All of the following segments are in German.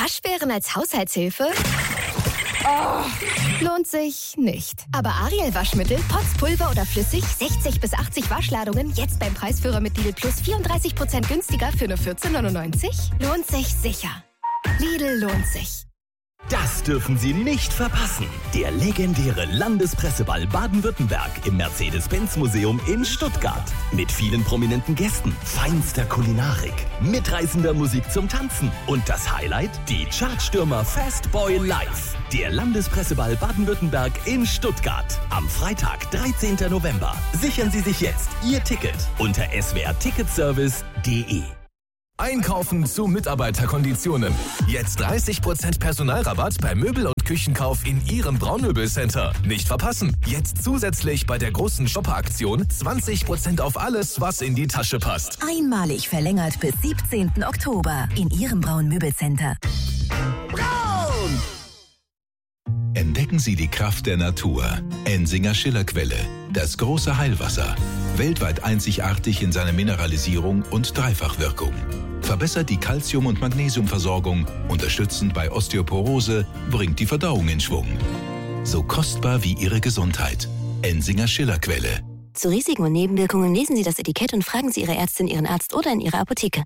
Waschbären als Haushaltshilfe? Oh, lohnt sich nicht. Aber Ariel Waschmittel, Pots, Pulver oder flüssig, 60 bis 80 Waschladungen, jetzt beim Preisführer mit Lidl Plus 34% günstiger für nur 14,99? Lohnt sich sicher. Lidl lohnt sich. Das dürfen Sie nicht verpassen. Der legendäre Landespresseball Baden-Württemberg im Mercedes-Benz-Museum in Stuttgart. Mit vielen prominenten Gästen, feinster Kulinarik, mitreißender Musik zum Tanzen und das Highlight, die Chartstürmer Fastboy Live. Der Landespresseball Baden-Württemberg in Stuttgart. Am Freitag, 13. November. Sichern Sie sich jetzt Ihr Ticket unter swrticketservice.de. Einkaufen zu Mitarbeiterkonditionen. Jetzt 30% Personalrabatt bei Möbel- und Küchenkauf in Ihrem Braunmöbelcenter. Nicht verpassen. Jetzt zusätzlich bei der großen Shopper-Aktion 20% auf alles, was in die Tasche passt. Einmalig verlängert bis 17. Oktober in Ihrem Braun-Möbelcenter. Braun! Entdecken Sie die Kraft der Natur. Ensinger Schillerquelle. Das große Heilwasser. Weltweit einzigartig in seiner Mineralisierung und Dreifachwirkung. Verbessert die Calcium- und Magnesiumversorgung, unterstützend bei Osteoporose, bringt die Verdauung in Schwung. So kostbar wie Ihre Gesundheit. Ensinger Schillerquelle. Zu Risiken und Nebenwirkungen lesen Sie das Etikett und fragen Sie Ihre Ärztin, Ihren Arzt oder in Ihrer Apotheke.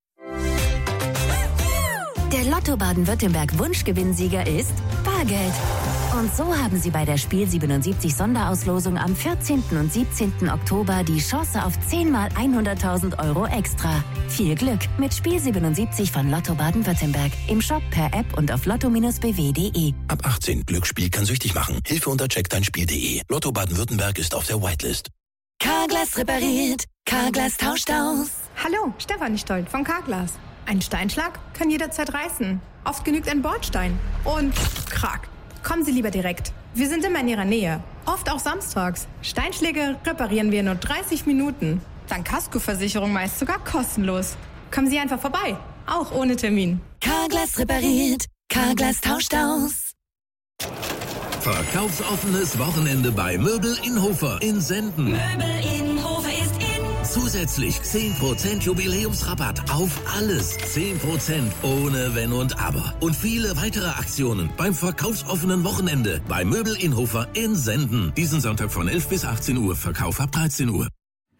Der Lotto Baden-Württemberg Wunschgewinnsieger ist Bargeld. Und so haben Sie bei der Spiel 77 Sonderauslosung am 14. und 17. Oktober die Chance auf 10 mal 100.000 € extra. Viel Glück mit Spiel 77 von Lotto Baden-Württemberg. Im Shop, per App und auf lotto-bw.de. Ab 18. Glücksspiel kann süchtig machen. Hilfe unter checkdeinspiel.de. Lotto Baden-Württemberg ist auf der Whitelist. Carglass repariert. Carglass tauscht aus. Hallo, Stefanie Stolt von Carglass. Ein Steinschlag kann jederzeit reißen. Oft genügt ein Bordstein. Und krack. Kommen Sie lieber direkt. Wir sind immer in Ihrer Nähe. Oft auch samstags. Steinschläge reparieren wir in nur 30 Minuten. Dank Kaskoversicherung meist sogar kostenlos. Kommen Sie einfach vorbei. Auch ohne Termin. Carglass repariert. Carglass tauscht aus. Verkaufsoffenes Wochenende bei Möbel Inhofer in Senden. Möbel Inhofer ist in. Zusätzlich 10% Jubiläumsrabatt auf alles. 10% ohne Wenn und Aber. Und viele weitere Aktionen beim verkaufsoffenen Wochenende bei Möbel Inhofer in Senden. Diesen Sonntag von 11 bis 18 Uhr. Verkauf ab 13 Uhr.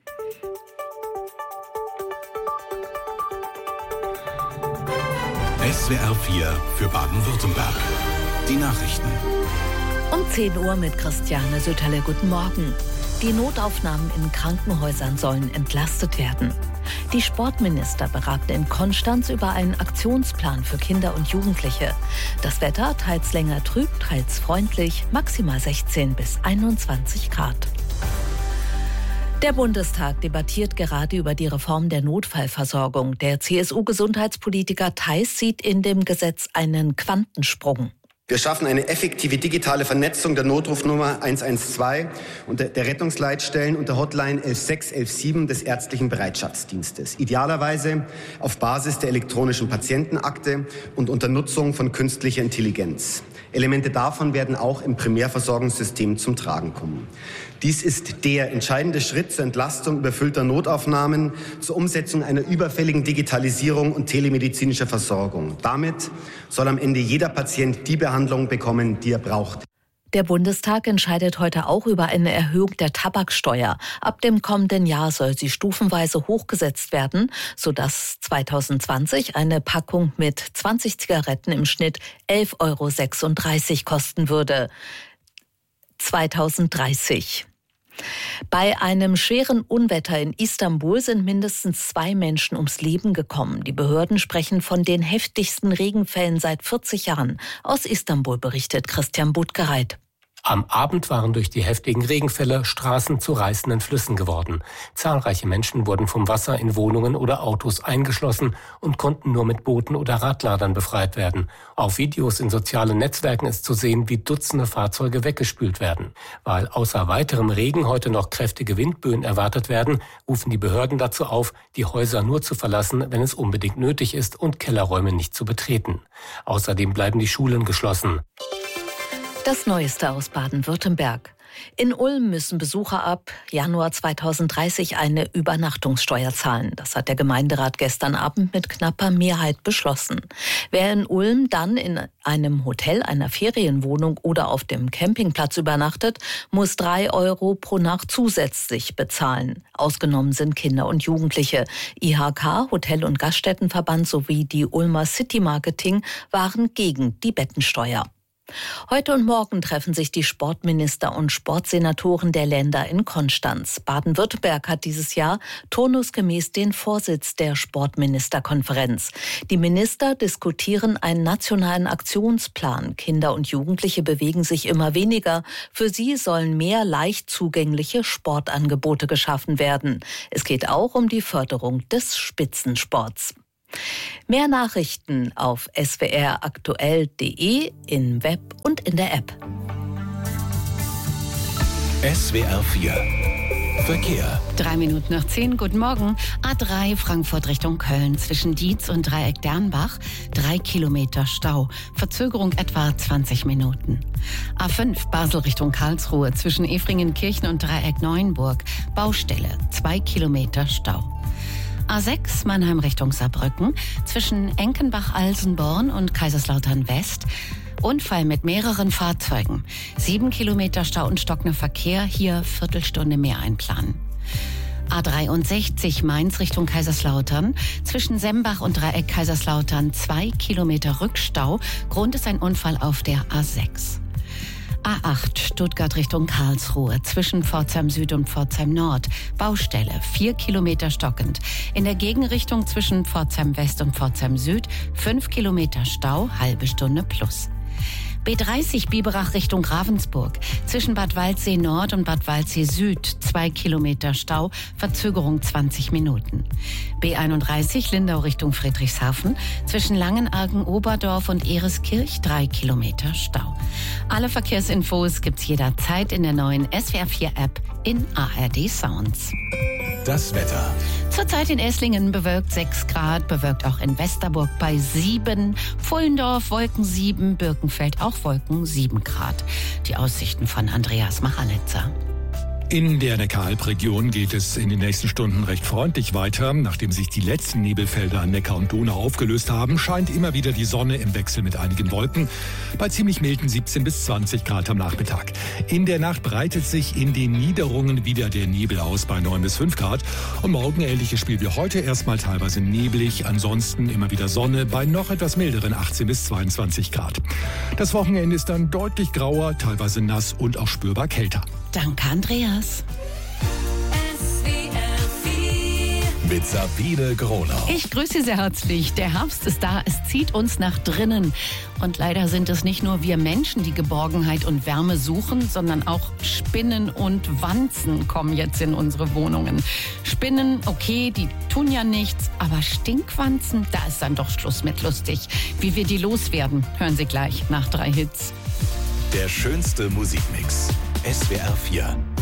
SWR 4 für Baden-Württemberg. Die Nachrichten. Um 10 Uhr mit Christiane Söterle. Guten Morgen. Die Notaufnahmen in Krankenhäusern sollen entlastet werden. Die Sportminister beraten in Konstanz über einen Aktionsplan für Kinder und Jugendliche. Das Wetter teils länger trüb, teils freundlich, maximal 16 bis 21 Grad. Der Bundestag debattiert gerade über die Reform der Notfallversorgung. Der CSU-Gesundheitspolitiker Theis sieht in dem Gesetz einen Quantensprung. Wir schaffen eine effektive digitale Vernetzung der Notrufnummer 112 und der Rettungsleitstellen und der Hotline 116 117 des ärztlichen Bereitschaftsdienstes. Idealerweise auf Basis der elektronischen Patientenakte und unter Nutzung von künstlicher Intelligenz. Elemente davon werden auch im Primärversorgungssystem zum Tragen kommen. Dies ist der entscheidende Schritt zur Entlastung überfüllter Notaufnahmen, zur Umsetzung einer überfälligen Digitalisierung und telemedizinischer Versorgung. Damit soll am Ende jeder Patient die Behandlung bekommen, die er braucht. Der Bundestag entscheidet heute auch über eine Erhöhung der Tabaksteuer. Ab dem kommenden Jahr soll sie stufenweise hochgesetzt werden, sodass 2020 eine Packung mit 20 Zigaretten im Schnitt 11,36 € kosten würde. 2030. Bei einem schweren Unwetter in Istanbul sind mindestens 2 Menschen ums Leben gekommen. Die Behörden sprechen von den heftigsten Regenfällen seit 40 Jahren. Aus Istanbul berichtet Christian Budgereit. Am Abend waren durch die heftigen Regenfälle Straßen zu reißenden Flüssen geworden. Zahlreiche Menschen wurden vom Wasser in Wohnungen oder Autos eingeschlossen und konnten nur mit Booten oder Radladern befreit werden. Auf Videos in sozialen Netzwerken ist zu sehen, wie Dutzende Fahrzeuge weggespült werden. Weil außer weiterem Regen heute noch kräftige Windböen erwartet werden, rufen die Behörden dazu auf, die Häuser nur zu verlassen, wenn es unbedingt nötig ist und Kellerräume nicht zu betreten. Außerdem bleiben die Schulen geschlossen. Das Neueste aus Baden-Württemberg. In Ulm müssen Besucher ab Januar 2030 eine Übernachtungssteuer zahlen. Das hat der Gemeinderat gestern Abend mit knapper Mehrheit beschlossen. Wer in Ulm dann in einem Hotel, einer Ferienwohnung oder auf dem Campingplatz übernachtet, muss 3 Euro pro Nacht zusätzlich bezahlen. Ausgenommen sind Kinder und Jugendliche. IHK, Hotel- und Gaststättenverband sowie die Ulmer City Marketing waren gegen die Bettensteuer. Heute und morgen treffen sich die Sportminister und Sportsenatoren der Länder in Konstanz. Baden-Württemberg hat dieses Jahr turnusgemäß den Vorsitz der Sportministerkonferenz. Die Minister diskutieren einen nationalen Aktionsplan. Kinder und Jugendliche bewegen sich immer weniger. Für sie sollen mehr leicht zugängliche Sportangebote geschaffen werden. Es geht auch um die Förderung des Spitzensports. Mehr Nachrichten auf swraktuell.de, im Web und in der App. SWR 4 Verkehr. 9:03, guten Morgen. A3 Frankfurt Richtung Köln zwischen Dietz und Dreieck Dernbach. 3 Kilometer Stau. Verzögerung etwa 20 Minuten. A5 Basel Richtung Karlsruhe zwischen Efringenkirchen und Dreieck Neuenburg. Baustelle. 2 Kilometer Stau. A6 Mannheim Richtung Saarbrücken zwischen Enkenbach-Alsenborn und Kaiserslautern West. Unfall mit mehreren Fahrzeugen. 7 Kilometer Stau und stockender Verkehr, hier Viertelstunde mehr einplanen. A63 Mainz Richtung Kaiserslautern zwischen Sembach und Dreieck Kaiserslautern 2 Kilometer Rückstau. Grund ist ein Unfall auf der A6. A8 Stuttgart Richtung Karlsruhe zwischen Pforzheim Süd und Pforzheim Nord. Baustelle 4 Kilometer stockend. In der Gegenrichtung zwischen Pforzheim West und Pforzheim Süd 5 Kilometer Stau, halbe Stunde plus. B30 Biberach Richtung Ravensburg zwischen Bad Waldsee Nord und Bad Waldsee Süd 2 Kilometer Stau, Verzögerung 20 Minuten. B31 Lindau Richtung Friedrichshafen zwischen Langenargen Oberdorf und Ereskirch 3 Kilometer Stau. Alle Verkehrsinfos gibt's jederzeit in der neuen SWR 4 App in ARD Sounds. Das Wetter. Zurzeit in Esslingen bewölkt 6 Grad, bewölkt auch in Westerburg bei 7, Pfullendorf Wolken 7, Birkenfeld auch Wolken 7 Grad. Die Aussichten von Andreas Machalitzer. In der Neckar-Alb-Region geht es in den nächsten Stunden recht freundlich weiter. Nachdem sich die letzten Nebelfelder an Neckar und Donau aufgelöst haben, scheint immer wieder die Sonne im Wechsel mit einigen Wolken bei ziemlich milden 17 bis 20 Grad am Nachmittag. In der Nacht breitet sich in den Niederungen wieder der Nebel aus bei 9 bis 5 Grad. Und morgen ähnliches Spiel wie heute, erstmal teilweise neblig, ansonsten immer wieder Sonne bei noch etwas milderen 18 bis 22 Grad. Das Wochenende ist dann deutlich grauer, teilweise nass und auch spürbar kälter. Danke, Andreas. Mit Sabine Gronau. Ich grüße Sie sehr herzlich. Der Herbst ist da, es zieht uns nach drinnen. Und leider sind es nicht nur wir Menschen, die Geborgenheit und Wärme suchen, sondern auch Spinnen und Wanzen kommen jetzt in unsere Wohnungen. Spinnen, okay, die tun ja nichts, aber Stinkwanzen, da ist dann doch Schluss mit lustig. Wie wir die loswerden, hören Sie gleich nach 3 Hits. Der schönste Musikmix. SWR 4